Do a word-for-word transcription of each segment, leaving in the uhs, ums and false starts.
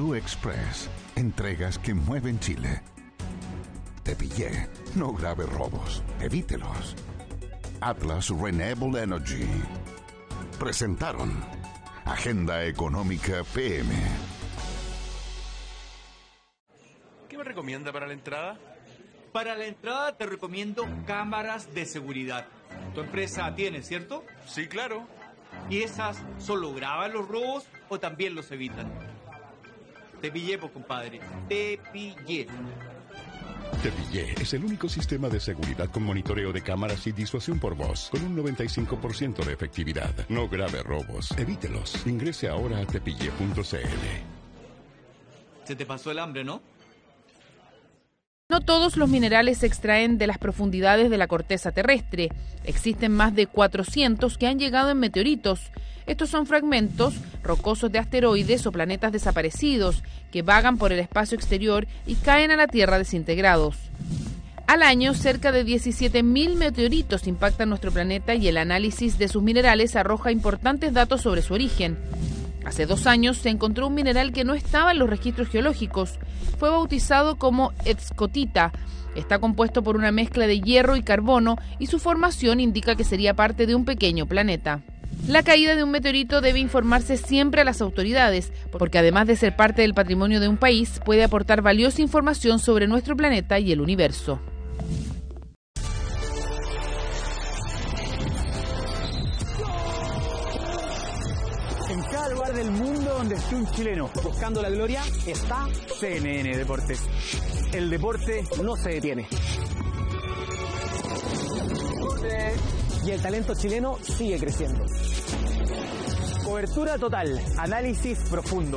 Blue Express. Entregas que mueven Chile. Te pillé. No grave robos. Evítelos. Atlas Renewable Energy. Presentaron Agenda Económica P M. ¿Qué me recomienda para la entrada? Para la entrada te recomiendo cámaras de seguridad. Tu empresa tiene, ¿cierto? Sí, claro. ¿Y esas solo graban los robos o también los evitan? Te pillé, pues, compadre. Te pillé. Te pillé es el único sistema de seguridad con monitoreo de cámaras y disuasión por voz, con un noventa y cinco por ciento de efectividad. No grave robos. Evítelos. Ingrese ahora a tepille punto c l. Se te pasó el hambre, ¿no? No todos los minerales se extraen de las profundidades de la corteza terrestre. Existen más de cuatrocientos que han llegado en meteoritos. Estos son fragmentos rocosos de asteroides o planetas desaparecidos que vagan por el espacio exterior y caen a la Tierra desintegrados. Al año, cerca de diecisiete mil meteoritos impactan nuestro planeta y el análisis de sus minerales arroja importantes datos sobre su origen. Hace dos años se encontró un mineral que no estaba en los registros geológicos. Fue bautizado como escotita. Está compuesto por una mezcla de hierro y carbono y su formación indica que sería parte de un pequeño planeta. La caída de un meteorito debe informarse siempre a las autoridades, porque además de ser parte del patrimonio de un país, puede aportar valiosa información sobre nuestro planeta y el universo. En cada lugar del mundo donde esté un chileno buscando la gloria, está C N N Deportes. El deporte no se detiene. Y el talento chileno sigue creciendo. Cobertura total, análisis profundo.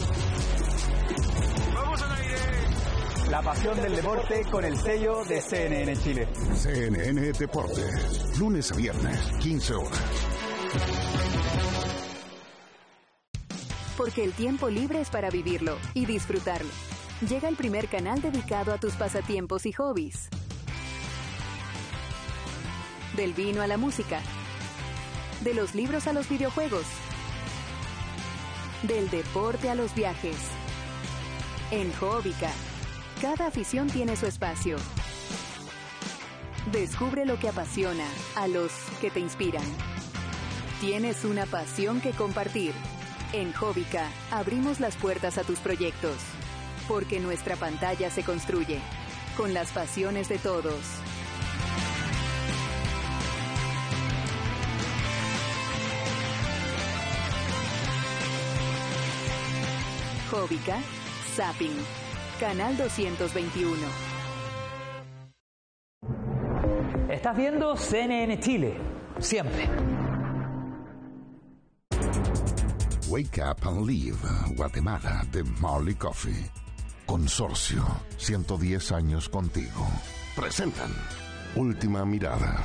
¡Vamos al aire! La pasión del deporte con el sello de C N N Chile. C N N Deportes. Lunes a viernes, quince horas. Porque el tiempo libre es para vivirlo y disfrutarlo. Llega el primer canal dedicado a tus pasatiempos y hobbies. Del vino a la música. De los libros a los videojuegos. Del deporte a los viajes. En Hobbica, cada afición tiene su espacio. Descubre lo que apasiona a los que te inspiran. Tienes una pasión que compartir. En Hobbica abrimos las puertas a tus proyectos, porque nuestra pantalla se construye con las pasiones de todos. Hobbica, Zapping, Canal doscientos veintiuno. Estás viendo C N N Chile, siempre. Wake Up and Live, Guatemala, de Marley Coffee. Consorcio, ciento diez años contigo. Presentan Última Mirada.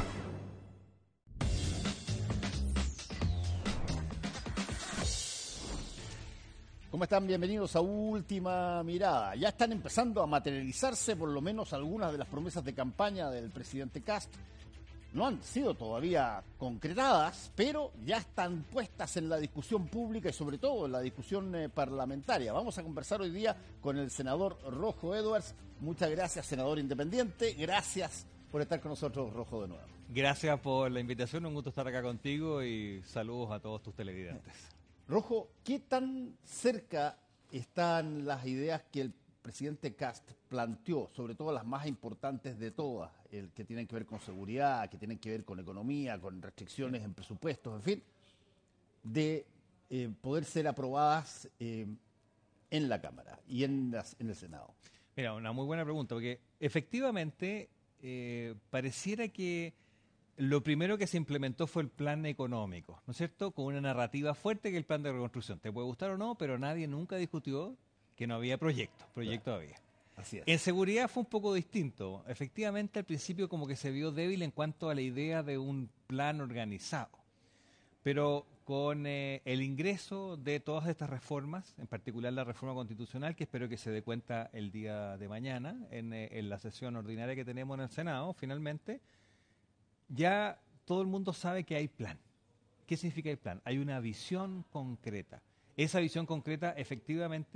¿Cómo están? Bienvenidos a Última Mirada. Ya están empezando a materializarse por lo menos algunas de las promesas de campaña del presidente Kast. No han sido todavía concretadas, pero ya están puestas en la discusión pública y sobre todo en la discusión eh, parlamentaria. Vamos a conversar hoy día con el senador Rojo Edwards. Muchas gracias, senador independiente. Gracias por estar con nosotros, Rojo, de nuevo. Gracias por la invitación, un gusto estar acá contigo y saludos a todos tus televidentes. Rojo, ¿qué tan cerca están las ideas que el presidente Kast planteó, sobre todo las más importantes de todas, el que tienen que ver con seguridad, que tienen que ver con economía, con restricciones en presupuestos, en fin, de eh, poder ser aprobadas eh, en la Cámara y en, las, en el Senado? Mira, una muy buena pregunta, porque efectivamente eh, pareciera que lo primero que se implementó fue el plan económico, ¿no es cierto? Con una narrativa fuerte que el plan de reconstrucción. Te puede gustar o no, pero nadie nunca discutió que no había proyecto, proyecto claro. había. Así es. En seguridad fue un poco distinto. Efectivamente, al principio como que se vio débil en cuanto a la idea de un plan organizado. Pero con eh, el ingreso de todas estas reformas, en particular la reforma constitucional, que espero que se dé cuenta el día de mañana, en, eh, en la sesión ordinaria que tenemos en el Senado, finalmente, ya todo el mundo sabe que hay plan. ¿Qué significa el plan? Hay una visión concreta. Esa visión concreta, efectivamente,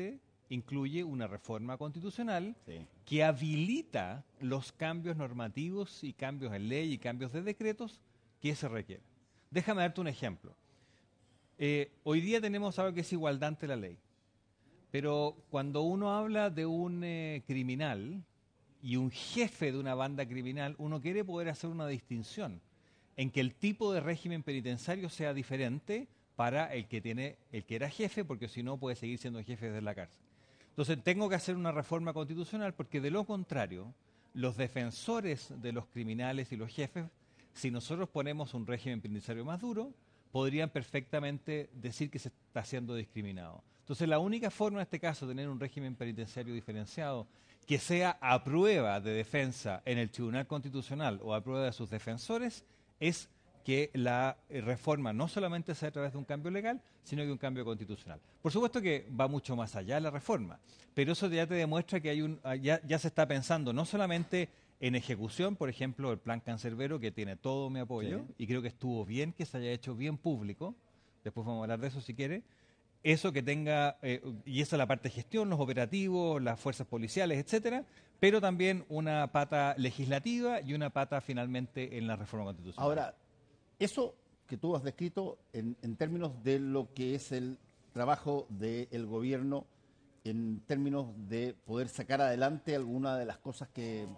incluye una reforma constitucional Sí. que habilita los cambios normativos y cambios en ley y cambios de decretos que se requieren. Déjame darte un ejemplo. Eh, hoy día tenemos algo que es igualdad ante la ley, pero cuando uno habla de un eh, criminal y un jefe de una banda criminal, uno quiere poder hacer una distinción en que el tipo de régimen penitenciario sea diferente para el que tiene, el que era jefe, porque si no puede seguir siendo jefe desde la cárcel. Entonces tengo que hacer una reforma constitucional porque de lo contrario, los defensores de los criminales y los jefes, si nosotros ponemos un régimen penitenciario más duro, podrían perfectamente decir que se está siendo discriminado. Entonces la única forma en este caso de tener un régimen penitenciario diferenciado que sea a prueba de defensa en el Tribunal Constitucional o a prueba de sus defensores es que la reforma no solamente sea a través de un cambio legal, sino que un cambio constitucional. Por supuesto que va mucho más allá la reforma, pero eso ya te demuestra que hay un ya, ya se está pensando no solamente en ejecución, por ejemplo, el plan cancerbero, que tiene todo mi apoyo, sí. Y creo que estuvo bien que se haya hecho bien público, después vamos a hablar de eso si quiere, eso que tenga, eh, y esa es la parte de gestión, los operativos, las fuerzas policiales, etcétera, pero también una pata legislativa y una pata finalmente en la reforma constitucional. Ahora, eso que tú has descrito en, en términos de lo que es el trabajo del gobierno, en términos de poder sacar adelante alguna de las cosas que,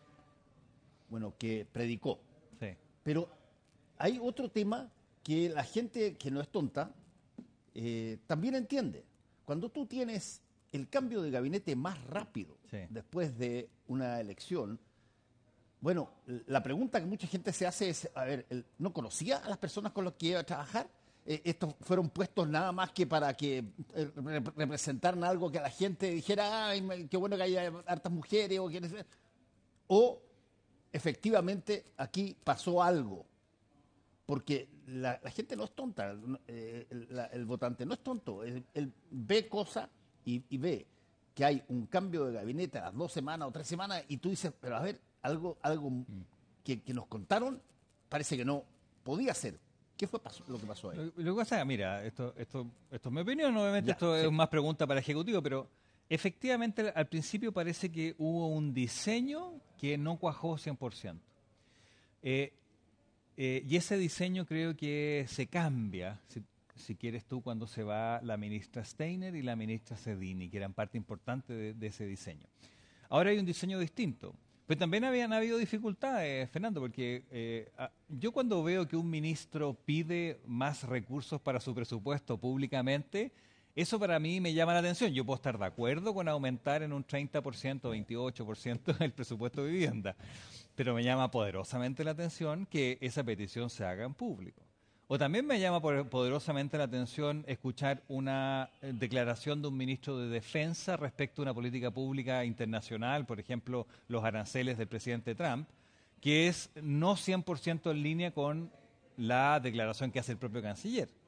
bueno, que predicó. Sí. Pero hay otro tema que la gente que no es tonta eh, también entiende. Cuando tú tienes el cambio de gabinete más rápido sí. después de una elección, bueno, la pregunta que mucha gente se hace es, a ver, ¿no conocía a las personas con las que iba a trabajar? Eh, ¿Estos fueron puestos nada más que para que eh, rep representaran algo que a la gente dijera, ay, qué bueno que haya hartas mujeres? O, que... o efectivamente aquí pasó algo? Porque la, la gente no es tonta, eh, el, la, el votante no es tonto, él, él ve cosas y, y ve que hay un cambio de gabinete a las dos semanas o tres semanas y tú dices, pero a ver, algo, algo que, que nos contaron parece que no podía ser. ¿Qué fue pasó, lo que pasó ahí? Lo, lo que pasa, mira, esto, esto, esto es mi opinión, obviamente Ya, esto sí. es más pregunta para el Ejecutivo, pero efectivamente al principio parece que hubo un diseño que no cuajó cien por ciento. Eh, eh, y ese diseño creo que se cambia, si, si quieres tú, cuando se va la ministra Steiner y la ministra Cedini, que eran parte importante de, de ese diseño. Ahora hay un diseño distinto. Pero también habían habido dificultades, Fernando, porque eh, yo cuando veo que un ministro pide más recursos para su presupuesto públicamente, eso para mí me llama la atención. Yo puedo estar de acuerdo con aumentar en un treinta por ciento, veintiocho por ciento el presupuesto de vivienda, pero me llama poderosamente la atención que esa petición se haga en público. O también me llama poderosamente la atención escuchar una declaración de un ministro de Defensa respecto a una política pública internacional, por ejemplo, los aranceles del presidente Trump, que es no cien por ciento en línea con la declaración que hace el propio canciller.